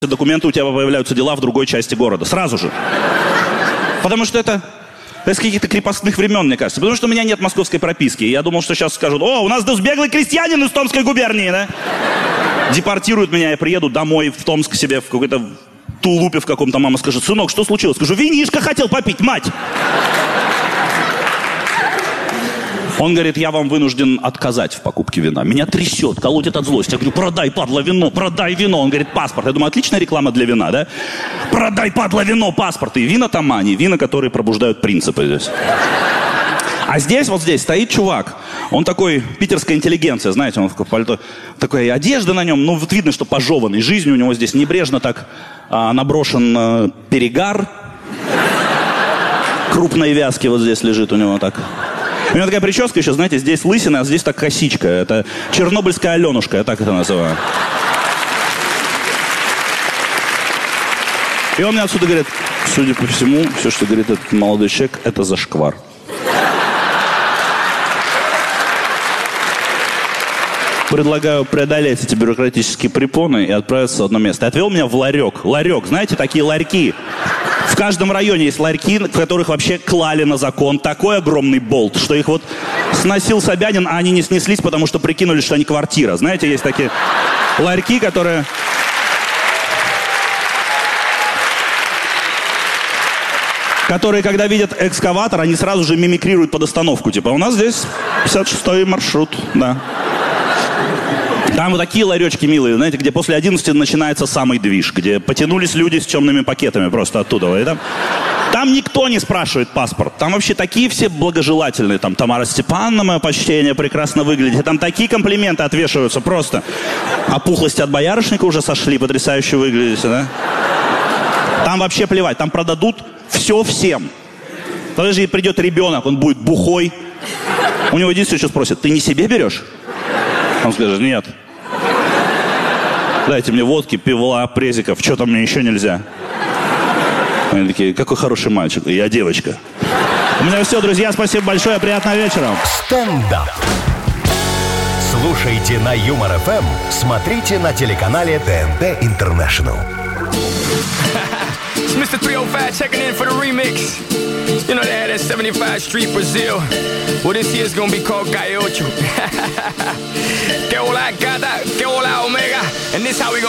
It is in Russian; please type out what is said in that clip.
документы, у тебя появляются дела в другой части города. Сразу же. Потому что это с каких-то крепостных времен, мне кажется. Потому что у меня нет московской прописки. И я думал, что сейчас скажут: о, у нас беглый крестьянин из Томской губернии, да? Депортируют меня, я приеду домой в Томск себе, в какой-то тулупе в каком-то. Мама скажет: сынок, что случилось? Скажу: винишко хотел попить, мать! Он говорит: я вам вынужден отказать в покупке вина. Меня трясет, колотит от злости. Я говорю: продай, падла, вино, продай вино. Он говорит: паспорт. Я думаю, отличная реклама для вина, да? Продай, падла, вино, паспорт. И вина тамани, вина, которые пробуждают принципы здесь. А здесь, вот здесь, стоит чувак. Он такой, питерская интеллигенция, знаете, он в пальто. Такая одежда на нем, ну вот видно, что пожеванный. Жизнь у него здесь небрежно так наброшен перегар. Крупной вязки вот здесь лежит у него так. У него такая прическа еще, знаете, здесь лысина, а здесь так косичка. Это чернобыльская Аленушка, я так это называю. И он мне отсюда говорит: судя по всему, все, что говорит этот молодой человек, это зашквар. Предлагаю преодолеть эти бюрократические препоны и отправиться в одно место. Отвел меня в ларек. Ларек, знаете, такие ларьки. В каждом районе есть ларьки, в которых вообще клали на закон такой огромный болт, что их вот сносил Собянин, а они не снеслись, потому что прикинули, что они квартира. Знаете, есть такие ларьки, которые... когда видят экскаватор, они сразу же мимикрируют под остановку. Типа: у нас здесь 56-й маршрут, да. Там вот такие ларечки милые, знаете, где после 11 начинается самый движ, где потянулись люди с темными пакетами просто оттуда. И там никто не спрашивает паспорт. Там вообще такие все благожелательные. Там Тамара Степановна, мое почтение, прекрасно выглядит. Там такие комплименты отвешиваются просто. Опухлости от боярышника уже сошли, потрясающе выглядите, да? Там вообще плевать, там продадут все всем. Даже если придет ребенок, он будет бухой. У него единственное, что спросят: ты не себе берешь? Он скажет: нет. Дайте мне водки, пива, презиков, что там мне еще нельзя. Они такие: какой хороший мальчик. И я девочка. У меня все, друзья, спасибо большое, приятного вечера. Стендап. Слушайте на Юмор ФМ, смотрите на телеканале ТНТ Интернешнл. Mr. 305 checking in for the remix. You know they had that 75 Street Brazil. Well, this year's gonna be called Gallo. Que hola gata, que hola omega. And this how we gonna